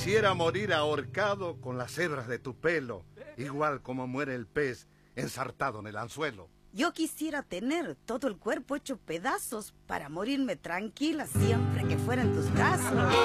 Quisiera morir ahorcado con las hebras de tu pelo, igual como muere el pez ensartado en el anzuelo. Yo quisiera tener todo el cuerpo hecho pedazos para morirme tranquila siempre que fuera en tus brazos.